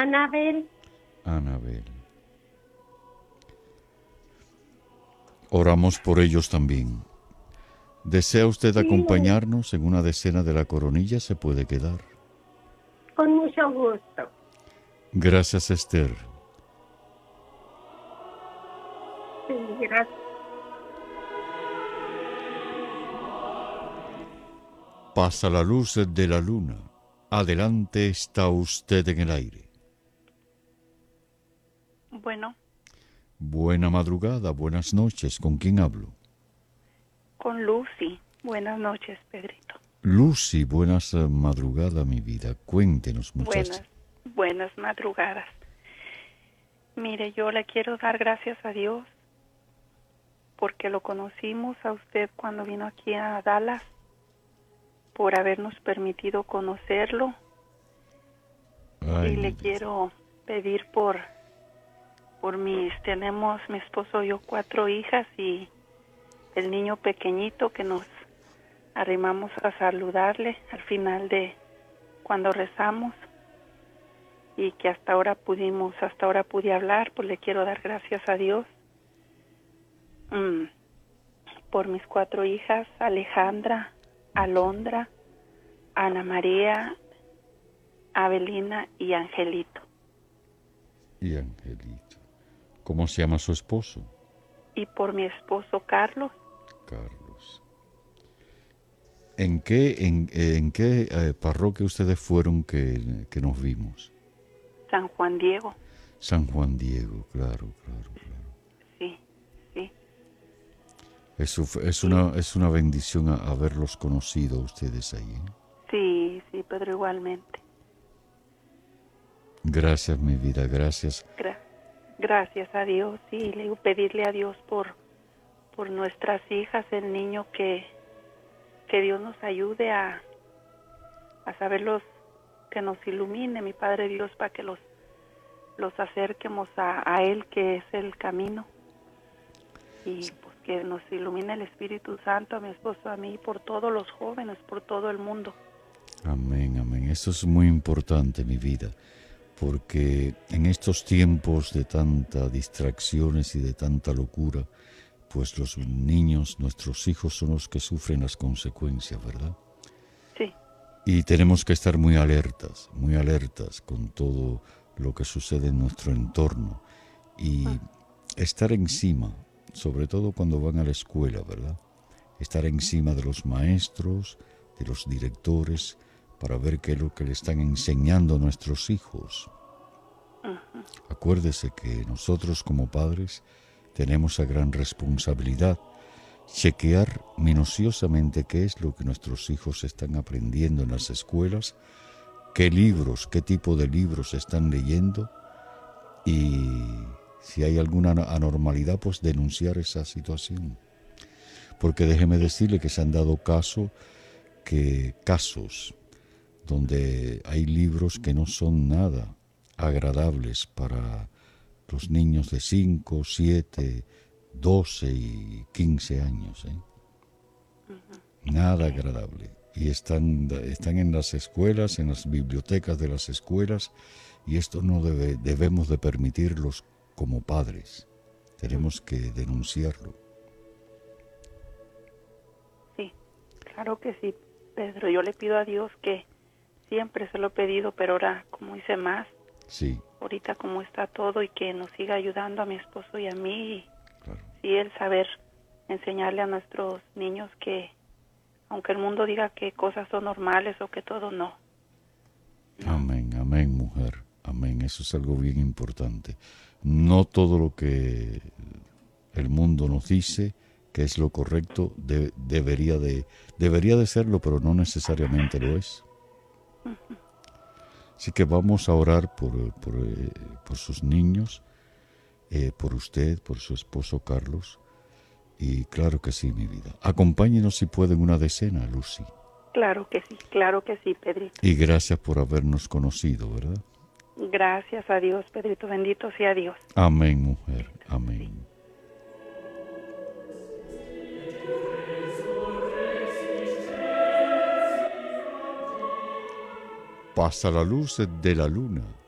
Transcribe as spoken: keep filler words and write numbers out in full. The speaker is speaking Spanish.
Anabel. Anabel. Oramos por ellos también. ¿Desea usted Sí, acompañarnos en una decena de la coronilla? Se puede quedar. con mucho gusto. Gracias, Esther. Sí, gracias. Pasa la luz de la luna. Adelante, está usted en el aire. Bueno, Buena madrugada, buenas noches. ¿Con quién hablo? con Lucy. Buenas noches, Pedrito. Lucy, buenas eh, madrugadas, mi vida. Cuéntenos, muchacha. Buenas, buenas madrugadas. Mire, yo le quiero dar gracias a Dios porque lo conocimos a usted cuando vino aquí a Dallas, por habernos permitido conocerlo. Ay, y mi le vida. quiero pedir por por mis, tenemos mi esposo y yo cuatro hijas y el niño pequeñito que nos arrimamos a saludarle al final de cuando rezamos y que hasta ahora pudimos, hasta ahora pude hablar, pues le quiero dar gracias a Dios mm, por mis cuatro hijas, Alejandra, Alondra, Ana María, Abelina y Angelito. Y Angelito. ¿Cómo se llama su esposo? Y por mi esposo Carlos, Carlos. ¿En qué, en, en qué eh, parroquia ustedes fueron que, que nos vimos? San Juan Diego. San Juan Diego, claro, claro, claro. Sí, sí. Eso fue- es, una, es una bendición a- haberlos conocido a ustedes ahí. ¿eh? Sí, sí, Pedro, igualmente. Gracias, mi vida, gracias. Gra- gracias a Dios, sí, le digo pedirle a Dios por, por nuestras hijas, el niño que, que Dios nos ayude a, a saberlos, que nos ilumine, mi Padre Dios, para que los, los acerquemos a, a Él, que es el camino. Y pues que nos ilumine el Espíritu Santo, a mi esposo, a mí, por todos los jóvenes, por todo el mundo. Amén, amén. Eso es muy importante, mi vida, porque en estos tiempos de tantas distracciones y de tanta locura, pues los niños, nuestros hijos, son los que sufren las consecuencias, ¿verdad? Sí. Y tenemos que estar muy alertas, muy alertas con todo lo que sucede en nuestro entorno y estar encima, sobre todo cuando van a la escuela, ¿verdad? Estar encima de los maestros, de los directores, para ver qué es lo que le están enseñando a nuestros hijos. Uh-huh. Acuérdese que nosotros como padres tenemos la gran responsabilidad chequear minuciosamente qué es lo que nuestros hijos están aprendiendo en las escuelas, qué libros, qué tipo de libros están leyendo y si hay alguna anormalidad, pues denunciar esa situación. Porque déjeme decirle que se han dado caso, que casos donde hay libros que no son nada agradables para los niños de cinco, siete, doce y quince años. ¿eh? Uh-huh. Nada agradable. Y están, están en las escuelas, en las bibliotecas de las escuelas, y esto no debe, debemos de permitirlos como padres. Tenemos que denunciarlo. Sí, claro que sí, Pedro. Yo le pido a Dios que siempre se lo he pedido, pero ahora como hice más, sí. Ahorita como está todo y que nos siga ayudando a mi esposo y a mí, y claro. Sí, el saber enseñarle a nuestros niños que aunque el mundo diga que cosas son normales o que todo no. no. Amén, amén, mujer, amén. Eso es algo bien importante. No todo lo que el mundo nos dice que es lo correcto de, debería de debería de serlo, pero no necesariamente lo es. Uh-huh. Así que vamos a orar por, por, eh, por sus niños, eh, por usted, por su esposo Carlos. Y claro que sí, mi vida. Acompáñenos si pueden una decena, Lucy. Claro que sí, claro que sí, Pedrito. Y gracias por habernos conocido, ¿verdad? Gracias a Dios, Pedrito. Bendito sea Dios. Amén, mujer. Amén. Sí. Pasa la luz de la luna.